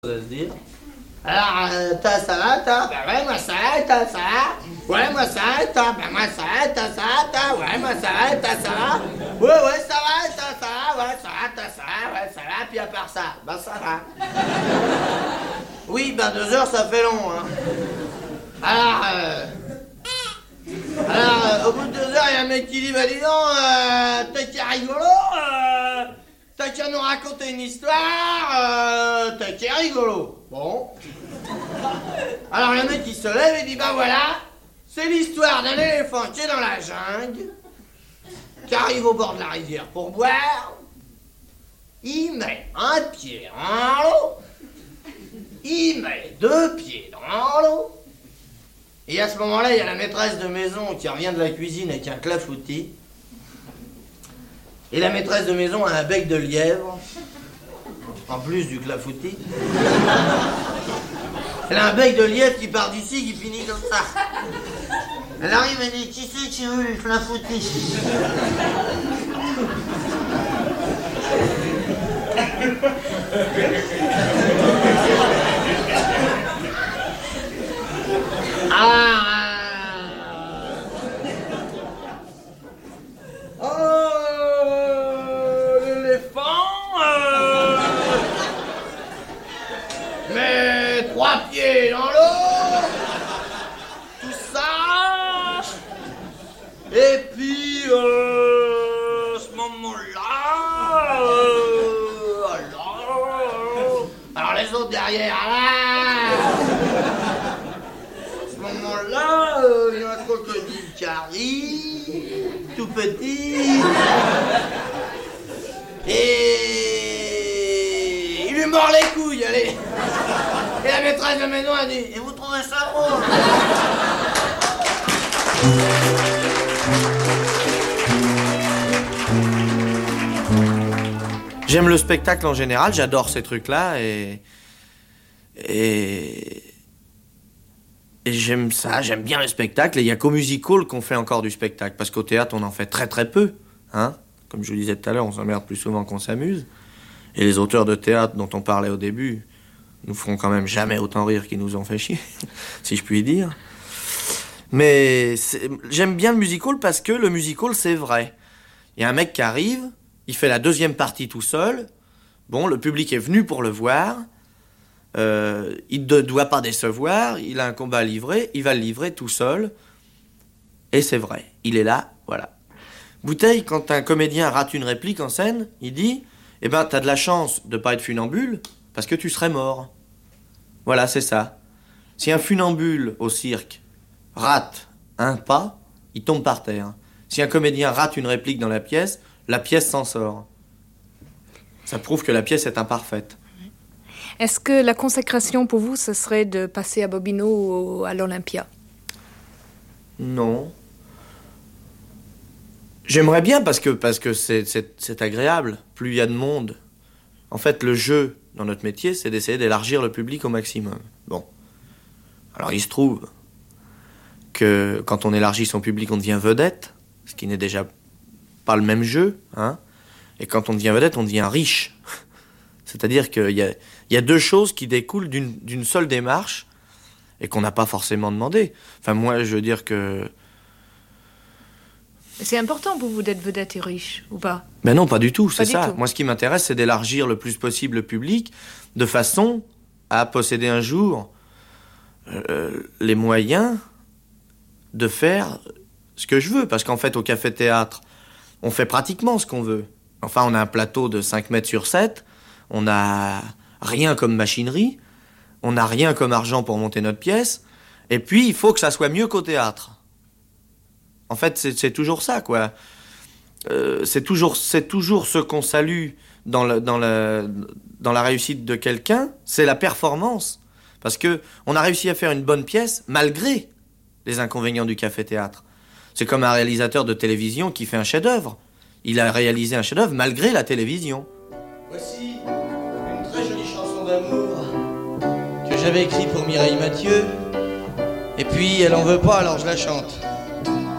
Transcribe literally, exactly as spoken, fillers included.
à se dire. Alors, euh, toi, ça va, toi? Ben ouais, moi, ça va, toi, ça va? Ouais, moi, ça va, toi? Ben moi, ça va, toi, ça va, toi? Ouais, moi, ça va, toi, ça va? Ouais, ouais, ça va, toi, ça va? Ouais, ça va, toi, ça va? Ouais, ça va, puis à part ça, ben ça va. Oui, ben deux heures, ça fait long, hein. Alors, euh... Alors, euh, au bout de deux heures, il y a un mec qui dit, bah dis donc, euh, t'as qu'à rigolo, euh... T'as qu'à nous raconter une histoire, euh, t'as qu'à rigolo. Bon. Alors le mec il se lève et dit bah voilà, c'est l'histoire d'un éléphant qui est dans la jungle, qui arrive au bord de la rivière pour boire, il met un pied dans l'eau, il met deux pieds dans l'eau, et à ce moment-là il y a la maîtresse de maison qui revient de la cuisine avec un clafoutis. Et la maîtresse de maison a un bec de lièvre, en plus du clafoutis. Elle a un bec de lièvre qui part d'ici, qui finit comme ça. Elle arrive et dit, qui c'est qui veut le clafoutis? Ah, trois pieds dans l'eau, tout ça, et puis, euh, à ce moment-là, euh, alors, alors les autres derrière, là, à ce moment-là, euh, il y a un crocodile qui arrive, tout petit, et il lui mord les couilles, allez. Et la maîtresse de maison a dit, et vous trouvez ça drôle? J'aime le spectacle en général, j'adore ces trucs-là et... Et... Et j'aime ça, j'aime bien le spectacle. Et il n'y a qu'au musical qu'on fait encore du spectacle. Parce qu'au théâtre, on en fait très très peu. Hein? Comme je vous disais tout à l'heure, on s'emmerde plus souvent qu'on s'amuse. Et les auteurs de théâtre dont on parlait au début... nous feront quand même jamais autant rire qu'ils nous ont fait chier, si je puis dire. Mais j'aime bien le musical parce que le musical, c'est vrai. Il y a un mec qui arrive, il fait la deuxième partie tout seul. Bon, le public est venu pour le voir. Euh, il ne doit pas décevoir, il a un combat à livrer, il va le livrer tout seul. Et c'est vrai, il est là, voilà. Bouteille, quand un comédien rate une réplique en scène, il dit « Eh ben, t'as de la chance de pas être funambule, parce que tu serais mort. » Voilà, c'est ça. Si un funambule au cirque rate un pas, il tombe par terre. Si un comédien rate une réplique dans la pièce, la pièce s'en sort. Ça prouve que la pièce est imparfaite. Est-ce que la consécration pour vous, ce serait de passer à Bobino ou à l'Olympia? Non. J'aimerais bien parce que, parce que c'est, c'est, c'est agréable. Plus il y a de monde. En fait, le jeu dans notre métier, c'est d'essayer d'élargir le public au maximum. Bon. Alors, il se trouve que quand on élargit son public, on devient vedette, ce qui n'est déjà pas le même jeu, hein. Et quand on devient vedette, on devient riche. C'est-à-dire qu'il y a, il y a deux choses qui découlent d'une, d'une seule démarche et qu'on n'a pas forcément demandé. Enfin, moi, je veux dire que... C'est important pour vous d'être vedette et riche, ou pas? Ben non, pas du tout, c'est Pas du ça. tout. Moi, ce qui m'intéresse, c'est d'élargir le plus possible le public, de façon à posséder un jour euh, les moyens de faire ce que je veux. Parce qu'en fait, au café-théâtre, on fait pratiquement ce qu'on veut. Enfin, on a un plateau de cinq mètres sur sept, on n'a rien comme machinerie, on n'a rien comme argent pour monter notre pièce, et puis il faut que ça soit mieux qu'au théâtre. En fait, c'est, c'est toujours ça, quoi. Euh, c'est toujours, c'est toujours ce qu'on salue dans, le, dans, la, dans la réussite de quelqu'un, c'est la performance. Parce que on a réussi à faire une bonne pièce malgré les inconvénients du café-théâtre. C'est comme un réalisateur de télévision qui fait un chef-d'œuvre. Il a réalisé un chef-d'œuvre malgré la télévision. Voici une très jolie chanson d'amour que j'avais écrite pour Mireille Mathieu. Et puis, elle en veut pas, alors je la chante.